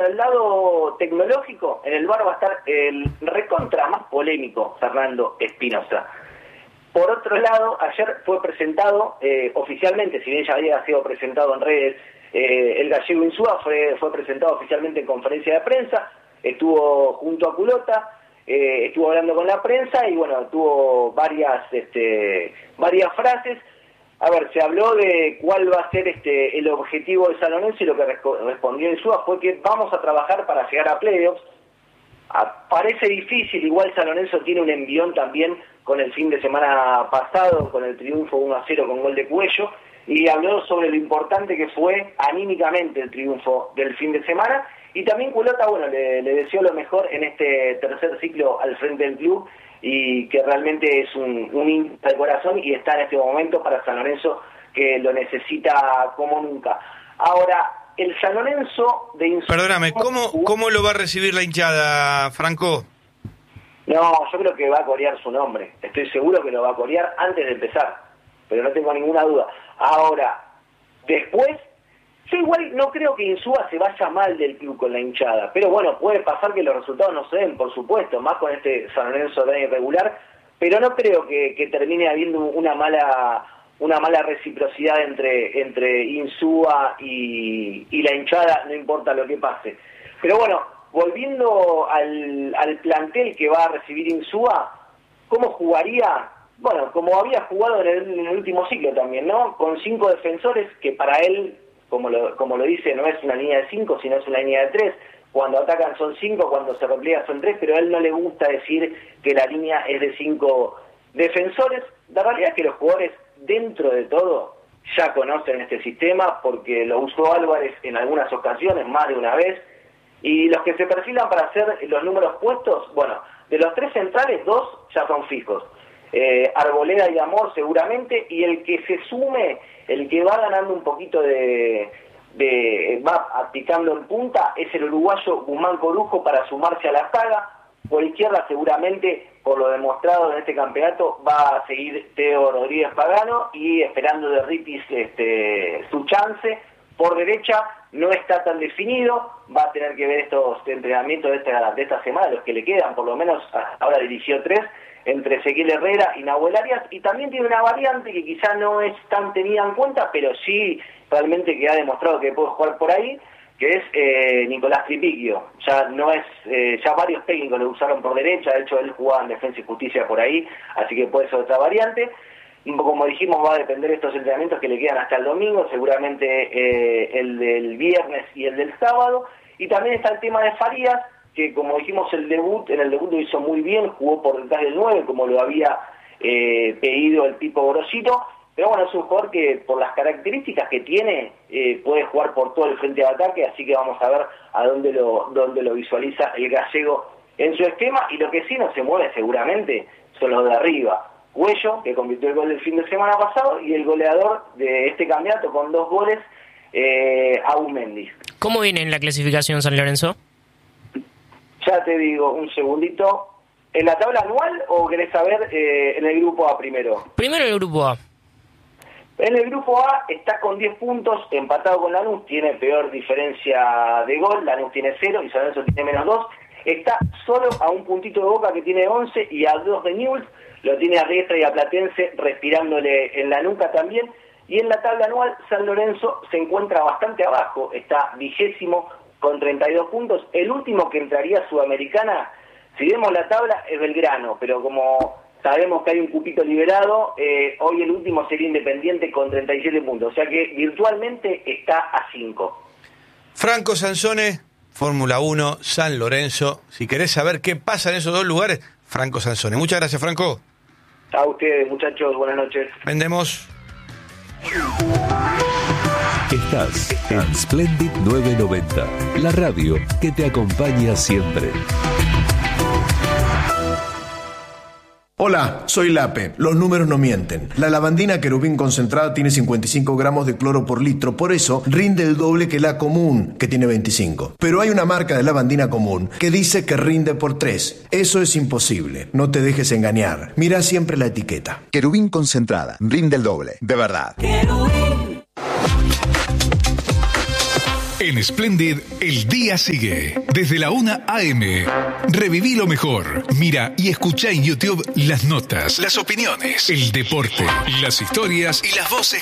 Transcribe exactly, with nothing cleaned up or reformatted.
bueno, el lado tecnológico, en el V A R va a estar el recontra más polémico, Fernando Espinosa. Por otro lado, ayer fue presentado eh, oficialmente, si bien ya había sido presentado en redes, eh, el gallego Insúa fue, fue presentado oficialmente en conferencia de prensa, estuvo junto a Culota, eh, estuvo hablando con la prensa y bueno, tuvo varias, este, varias frases. A ver, se habló de cuál va a ser este el objetivo de San Lorenzo y lo que respondió Insúa fue que vamos a trabajar para llegar a playoffs. A, parece difícil, igual San Lorenzo tiene un envión también con el fin de semana pasado, con el triunfo uno a cero con gol de Cuello, y habló sobre lo importante que fue anímicamente el triunfo del fin de semana, y también Culota, bueno, le, le deseó lo mejor en este tercer ciclo al frente del club, y que realmente es un, un hincha de corazón y está en este momento para San Lorenzo, que lo necesita como nunca. Ahora, el San Lorenzo de Insúa... Perdóname, ¿cómo, ¿cómo lo va a recibir la hinchada, Franco? No, yo creo que va a corear su nombre. Estoy seguro que lo va a corear antes de empezar, pero no tengo ninguna duda. Ahora, después, yo igual no creo que Insúa se vaya mal del club con la hinchada, pero bueno, puede pasar que los resultados no se den, por supuesto, más con este San Lorenzo tan irregular, pero no creo que, que termine habiendo una mala una mala reciprocidad entre entre Insúa y, y la hinchada, no importa lo que pase. Pero bueno, volviendo al, al plantel que va a recibir Insúa, ¿cómo jugaría? Bueno, como había jugado en el, en el último ciclo también, ¿no? Con cinco defensores, que para él, como lo, como lo dice, no es una línea de cinco, sino es una línea de tres. Cuando atacan son cinco, cuando se repliega son tres, pero a él no le gusta decir que la línea es de cinco defensores. La realidad es que los jugadores, dentro de todo, ya conocen este sistema, porque lo usó Álvarez en algunas ocasiones, más de una vez, y los que se perfilan para hacer los números puestos, bueno, de los tres centrales, dos ya son fijos. Eh, Arboleda y Amor seguramente, y el que se sume, el que va ganando un poquito de, de va picando en punta, es el uruguayo Guzmán Corujo para sumarse a la saga. Por izquierda seguramente, por lo demostrado en este campeonato, va a seguir Teo Rodríguez Pagano y esperando de Ritis este, su chance. Por derecha no está tan definido, va a tener que ver estos entrenamientos de esta, de esta semana, los que le quedan, por lo menos ahora dirigió tres, entre Ezequiel Herrera y Nahuel Arias, y también tiene una variante que quizá no es tan tenida en cuenta, pero sí realmente que ha demostrado que puede jugar por ahí, que es eh, Nicolás Tripicchio. Ya no es, eh, ya varios técnicos lo usaron por derecha, de hecho él jugaba en Defensa y Justicia por ahí, así que puede ser otra variante. Como dijimos, va a depender de estos entrenamientos que le quedan hasta el domingo, seguramente eh, el del viernes y el del sábado, y también está el tema de Farías, que como dijimos el debut, en el debut lo hizo muy bien, jugó por detrás del nueve, como lo había eh, pedido el Pipo Gorosito, pero bueno, es un jugador que por las características que tiene, eh, puede jugar por todo el frente de ataque, así que vamos a ver a dónde lo, dónde lo visualiza el gallego en su esquema, y lo que sí no se mueve seguramente son los de arriba. Cuello, que convirtió el gol del fin de semana pasado, y el goleador de este campeonato con dos goles, eh, Aumendi. ¿Cómo viene en la clasificación San Lorenzo? Ya te digo, un segundito. ¿En la tabla anual o querés saber eh, en el grupo A primero? Primero el grupo A. En el grupo A está con diez puntos, empatado con Lanús, tiene peor diferencia de gol, Lanús tiene cero y San Lorenzo tiene menos dos. Está solo a un puntito de Boca, que tiene once, y a dos de Newell's, lo tiene a Riestra y a Platense respirándole en la nuca también. Y en la tabla anual San Lorenzo se encuentra bastante abajo, está vigésimo con treinta y dos puntos. El último que entraría a Sudamericana, si vemos la tabla, es Belgrano, pero como sabemos que hay un cupito liberado, eh, hoy el último sería Independiente con treinta y siete puntos, o sea que virtualmente está a cinco. Franco Sansone, Fórmula uno, San Lorenzo. Si querés saber qué pasa en esos dos lugares, Franco Sansone. Muchas gracias, Franco. A ustedes, muchachos, buenas noches. Vendemos. Estás en Splendid novecientos noventa, la radio que te acompaña siempre. Hola, soy Lape. Los números no mienten. La lavandina Querubín concentrada tiene cincuenta y cinco gramos de cloro por litro, por eso rinde el doble que la común, que tiene veinticinco. Pero hay una marca de lavandina común que dice que rinde por tres. Eso es imposible. No te dejes engañar. Mira siempre la etiqueta. Querubín concentrada, rinde el doble, de verdad. Querubín. En Splendid, el día sigue. Desde la una a eme. Reviví lo mejor. Mira y escucha en YouTube las notas, las opiniones, el deporte, las historias y las voces